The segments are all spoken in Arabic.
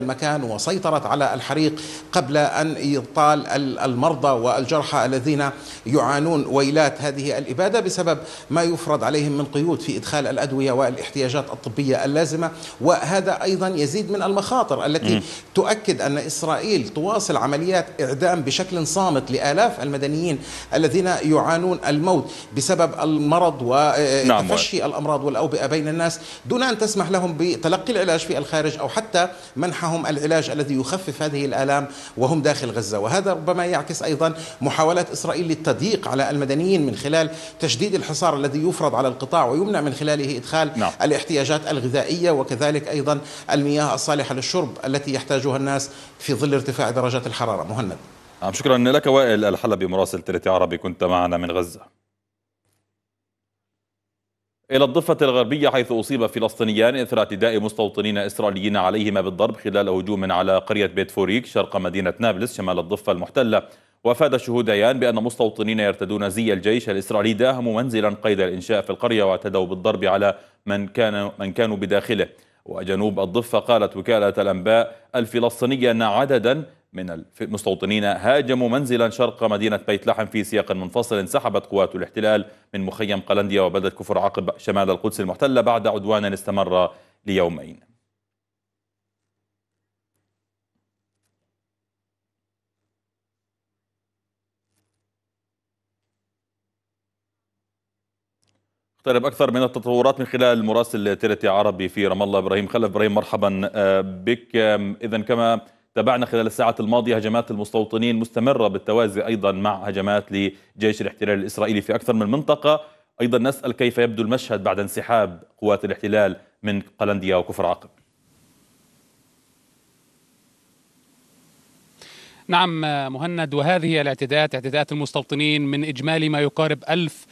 المكان وسيطرت على الحريق قبل أن يطال المرضى والجرحى الذين يعانون ويلات هذه الإبادة بسبب ما يفرض عليهم من قيود في إدخال الأدوية والاحتياجات الطبية اللازمة. وهذا أيضا يزيد من المخاطر التي تؤكد أن إسرائيل تواصل عمليات إعدام بشكل صامت لآلاف المدنيين الذين يعانون الموت بسبب المرض وتفشي الأمراض والأوبئة بين الناس دون أن تسمح لهم بتلقي العلاج في الخارج أو حتى منحهم العلاج الذي يخفف هذه الآلام وهم داخل غزة. وهذا ربما يعكس أيضا محاولات إسرائيل للتضييق على المدنيين من خلال تشديد الحصار الذي يفرض على القطاع ويمنع من خلاله إدخال الاحتياجات الغذائية وكذلك أيضا المياه الصالحة للشرب التي يحتاجها الناس في ظل ارتفاع درجات الحرارة. مهند. شكرا لك. وائل الحلبي مراسل تلت عربي كنت معنا من غزة. إلى الضفة الغربية حيث أصيب فلسطينيان إثر اعتداء مستوطنين إسرائيليين عليهما بالضرب خلال هجوم على قرية بيت فوريك شرق مدينة نابلس شمال الضفة المحتلة. وأفاد الشهوديان بأن مستوطنين يرتدون زي الجيش الإسرائيلي داهموا منزلا قيد الإنشاء في القرية واعتدوا بالضرب على من كانوا بداخله. وجنوب الضفة قالت وكالة الأنباء الفلسطينية أن عددا من المستوطنين هاجموا منزلا شرق مدينة بيت لحم في سياق منفصل. انسحبت قوات الاحتلال من مخيم قلنديا وبلدة كفر عقب شمال القدس المحتلة بعد عدوان استمر ليومين. اقترب أكثر من التطورات من خلال مراسل تلت عربي في رام الله إبراهيم خلف. إبراهيم مرحبا بك. إذا كما تابعنا خلال الساعات الماضية هجمات المستوطنين مستمرة بالتوازي أيضا مع هجمات لجيش الاحتلال الإسرائيلي في أكثر من منطقة. أيضا نسأل كيف يبدو المشهد بعد انسحاب قوات الاحتلال من قلنديا وكفر عقب. نعم مهند، وهذه اعتداءات المستوطنين من إجمالي ما يقارب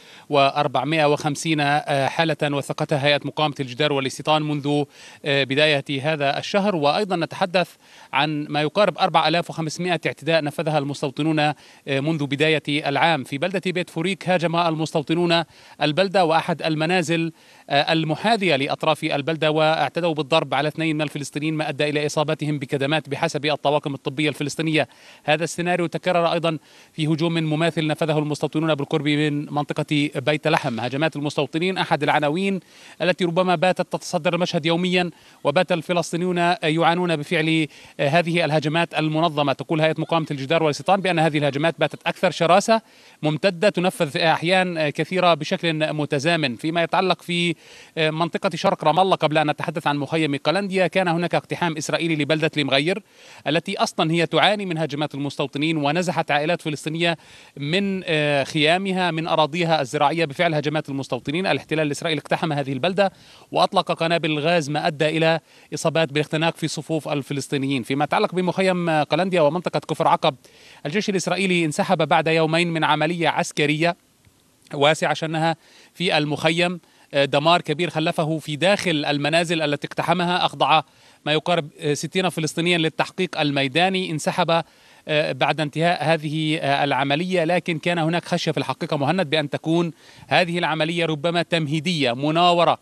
1450 حالة وثقتها هيئة مقاومة الجدار والاستيطان منذ بداية هذا الشهر. وأيضا نتحدث عن ما يقارب 4500 اعتداء نفذها المستوطنون منذ بداية العام. في بلدة بيت فوريك هاجم المستوطنون البلدة وأحد المنازل المحاذية لأطراف البلدة واعتدوا بالضرب على 2 من الفلسطينيين ما أدى إلى إصابتهم بكدمات بحسب الطواقم الطبية الفلسطينية. هذا السيناريو تكرر أيضا في هجوم مماثل نفذه المستوطنون بالقرب من منطقة بيت لحم. هجمات المستوطنين أحد العناوين التي ربما باتت تتصدر المشهد يوميا، وبات الفلسطينيون يعانون بفعل هذه الهجمات المنظمة. تقول هيئة مقاومة الجدار والاستيطان بأن هذه الهجمات باتت أكثر شراسة، ممتدة، تنفذ في أحيان كثيرة بشكل متزامن. فيما يتعلق في منطقة شرق رام الله، قبل أن نتحدث عن مخيم قلنديا، كان هناك اقتحام إسرائيلي لبلدة المغير التي أصلا هي تعاني من هجمات المستوطنين، ونزحت عائلات فلسطينية من خيامها من أراضيها الزراعية بفعل هجمات المستوطنين. الاحتلال الإسرائيلي اقتحم هذه البلدة وأطلق قنابل الغاز ما أدى إلى إصابات بالاختناق في صفوف الفلسطينيين. فيما يتعلق بمخيم قلنديا ومنطقة كفر عقب، الجيش الإسرائيلي انسحب بعد يومين من عملية عسكرية واسعة شنها في المخيم. دمار كبير خلفه في داخل المنازل التي اقتحمها، أخضع ما يقارب 60 فلسطينيا للتحقيق الميداني. انسحب بعد انتهاء هذه العملية، لكن كان هناك خشية في الحقيقة مهند بأن تكون هذه العملية ربما تمهيدية مناورة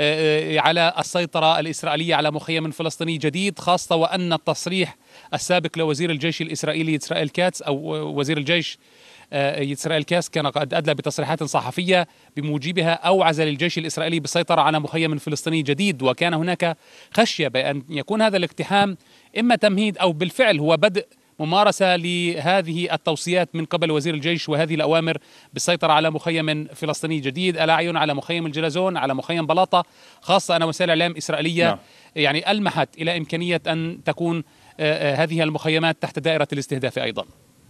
على السيطرة الإسرائيلية على مخيم فلسطيني جديد، خاصة وأن التصريح السابق لوزير الجيش الإسرائيلي إسرائيل كاتس أو وزير الجيش إسرائيل كاس كان قد أدلى بتصريحات صحفية بموجبها أوعز للجيش الإسرائيلي بالسيطرة على مخيم فلسطيني جديد. وكان هناك خشية بأن يكون هذا الاقتحام إما تمهيد أو بالفعل هو بدء ممارسة لهذه التوصيات من قبل وزير الجيش وهذه الأوامر بالسيطرة على مخيم فلسطيني جديد. الأعين على مخيم الجلزون، على مخيم بلاطة، خاصة أن وسائل الإعلام الإسرائيلية يعني ألمحت إلى إمكانية أن تكون هذه المخيمات تحت دائرة الاستهداف أيضا.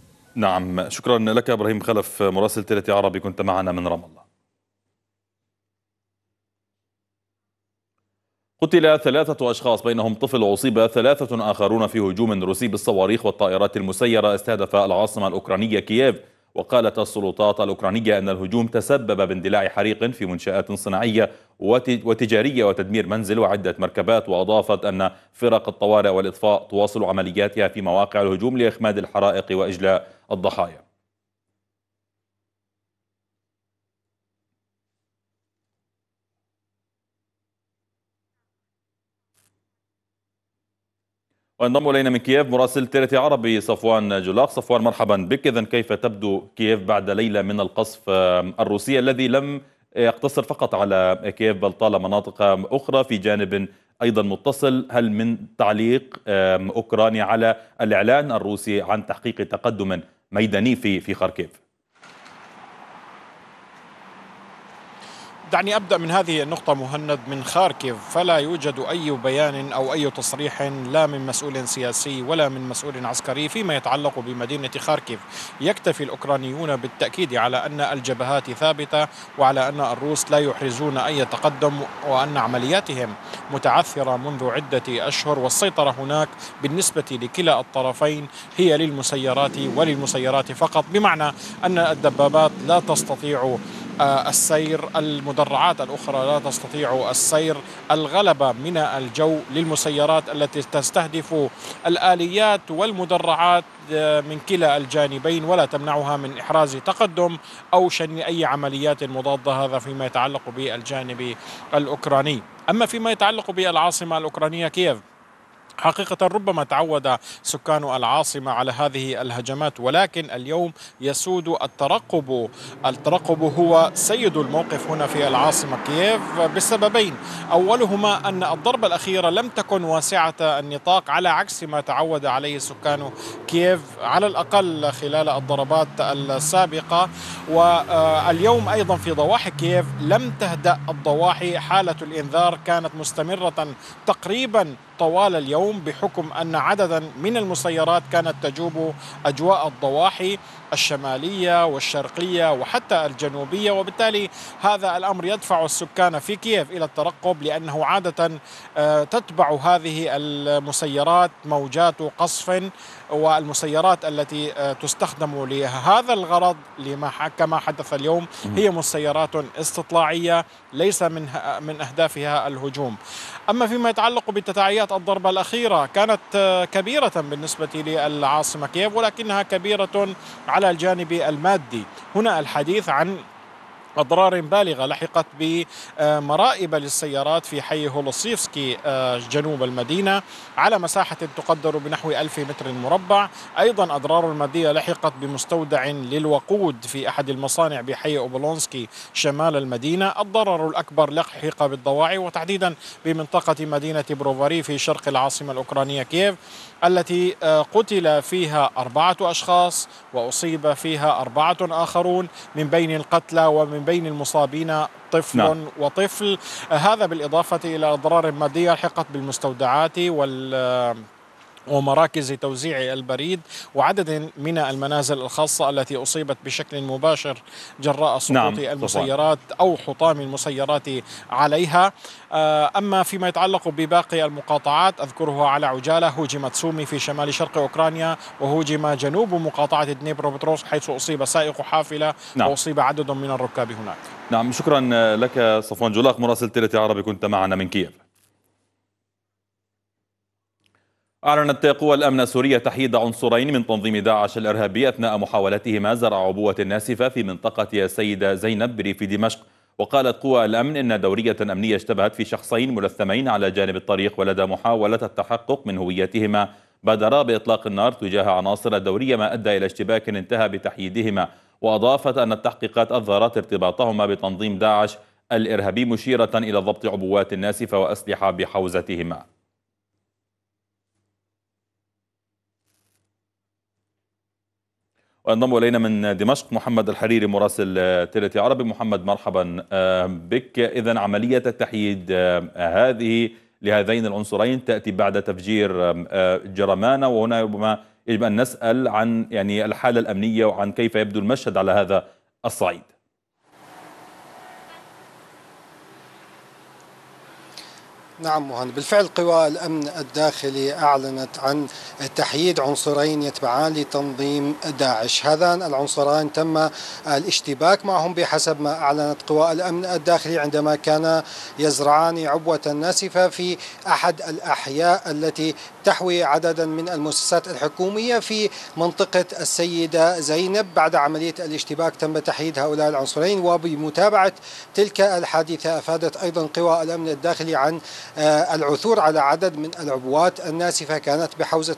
نعم، شكرا لك إبراهيم خلف مراسل تلت عربي كنت معنا من رام الله. قتل 3 أشخاص بينهم طفل وأصيب 3 آخرون في هجوم روسي بالصواريخ والطائرات المسيرة استهدف العاصمة الأوكرانية كييف. وقالت السلطات الأوكرانية أن الهجوم تسبب باندلاع حريق في منشآت صناعية وتجارية وتدمير منزل وعدة مركبات. وأضافت أن فرق الطوارئ والإطفاء تواصل عملياتها في مواقع الهجوم لإخماد الحرائق وإجلاء الضحايا. وانضم إلينا من كييف مراسل تيرتي عربي صفوان جولاق. صفوان، مرحبا بك. إذن كيف تبدو كييف بعد ليلة من القصف الروسي الذي لم يقتصر فقط على كييف بل طال مناطق أخرى في جانب أيضا متصل؟ هل من تعليق أوكرانيا على الإعلان الروسي عن تحقيق تقدم ميداني في خاركيف؟ دعني أبدأ من هذه النقطة مهند. من خاركيف فلا يوجد أي بيان أو أي تصريح لا من مسؤول سياسي ولا من مسؤول عسكري فيما يتعلق بمدينة خاركيف. يكتفي الأوكرانيون بالتأكيد على أن الجبهات ثابتة وعلى أن الروس لا يحرزون أي تقدم وأن عملياتهم متعثرة منذ عدة أشهر، والسيطرة هناك بالنسبة لكلا الطرفين هي للمسيرات وللمسيرات فقط، بمعنى أن الدبابات لا تستطيع السير، المدرعات الأخرى لا تستطيع السير. الغلبة من الجو للمسيرات التي تستهدف الآليات والمدرعات من كلا الجانبين ولا تمنعها من إحراز تقدم أو شن أي عمليات مضادة. هذا فيما يتعلق بالجانب الأوكراني. أما فيما يتعلق بالعاصمة الأوكرانية كييف، حقيقة ربما تعود سكان العاصمة على هذه الهجمات، ولكن اليوم يسود الترقب هو سيد الموقف هنا في العاصمة كييف بسببين. أولهما أن الضربة الأخيرة لم تكن واسعة النطاق على عكس ما تعود عليه سكان كييف على الأقل خلال الضربات السابقة. واليوم أيضا في ضواحي كييف لم تهدأ الضواحي، حالة الإنذار كانت مستمرة تقريبا طوال اليوم بحكم أن عددا من المسيرات كانت تجوب أجواء الضواحي الشمالية والشرقية وحتى الجنوبية، وبالتالي هذا الأمر يدفع السكان في كييف إلى الترقب، لأنه عادة تتبع هذه المسيرات موجات قصف، والمسيرات التي تستخدم لهذا الغرض كما حدث اليوم هي مسيرات استطلاعية ليس من أهدافها الهجوم. أما فيما يتعلق بتداعيات الضربة الأخيرة كانت كبيرة بالنسبة للعاصمة كييف، ولكنها كبيرة على الجانب المادي. هنا الحديث عن أضرار بالغة لحقت بمرائب للسيارات في حي هولوسيفسكي جنوب المدينة على مساحة تقدر بنحو 1000 متر مربع. أيضا أضرار مادية لحقت بمستودع للوقود في أحد المصانع بحي أوبولونسكي شمال المدينة. الضرر الأكبر لحق بالضواحي وتحديدا بمنطقة مدينة بروفاري في شرق العاصمة الأوكرانية كييف، التي قتل فيها 4 أشخاص وأصيب فيها 4 آخرون، من بين القتلى ومن بين المصابين طفل وطفل. هذا بالإضافة إلى أضرار مادية لحقت بالمستودعات ومراكز توزيع البريد وعدد من المنازل الخاصة التي أصيبت بشكل مباشر جراء سقوط المسيرات أو حطام المسيرات عليها. أما فيما يتعلق بباقي المقاطعات أذكرها على عجالة، هوجمت سومي في شمال شرق أوكرانيا، وهوجم جنوب مقاطعة دنيبروبتروفسك حيث أصيب سائق حافلة وأصيب عدد من الركاب هناك. شكرا لك صفوان جولاق مراسل تيرتي عربي، كنت معنا من كييف. أعلنت قوى الأمن السورية تحييد عنصرين من تنظيم داعش الإرهابي أثناء محاولتهما زرع عبوة ناسفة في منطقة السيدة زينب بريف دمشق. وقالت قوى الأمن إن دورية أمنية اشتبهت في شخصين ملثمين على جانب الطريق، ولدى محاولة التحقق من هويتهما بادرا بإطلاق النار تجاه عناصر الدورية ما أدى إلى اشتباك انتهى بتحييدهما. وأضافت أن التحقيقات أظهرت ارتباطهما بتنظيم داعش الإرهابي، مشيرة إلى ضبط عبوات ناسفة وأسلحة بحوزتهما. وانضم إلينا من دمشق محمد الحريري مراسل تيرتي عربي. محمد، مرحبا بك. إذن عملية التحييد هذه لهذين العنصرين تأتي بعد تفجير جرمانة، وهنا ربما يجب أن نسأل عن الحالة الأمنية وعن كيف يبدو المشهد على هذا الصعيد. نعم مهند، بالفعل قوى الأمن الداخلي أعلنت عن تحييد عنصرين يتبعان لتنظيم داعش. هذان العنصران تم الاشتباك معهم بحسب ما أعلنت قوى الأمن الداخلي عندما كان يزرعان عبوة ناسفة في أحد الأحياء التي تحوي عددا من المؤسسات الحكومية في منطقة السيدة زينب. بعد عملية الاشتباك تم تحييد هؤلاء العنصرين، وبمتابعة تلك الحادثة أفادت أيضا قوى الأمن الداخلي عن العثور على عدد من العبوات الناسفة كانت بحوزة